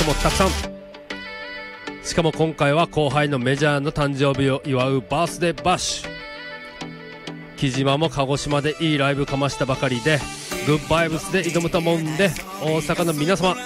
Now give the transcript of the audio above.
人もたくさん。しかも今回は後輩のメジャーの誕生日を祝うバースデーバッシュ。木島も鹿児島でいいライブかましたばかりで、グッバイブスで挑むと思うんで、大阪の皆様